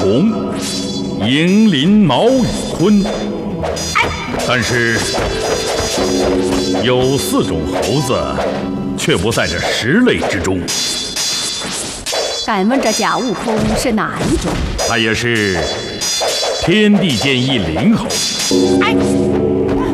孔、迎林、毛羽、鲲。但是有4种猴子却不在这10类之中。 敢问这假悟空是哪一种？ 他也是天地间一灵猴。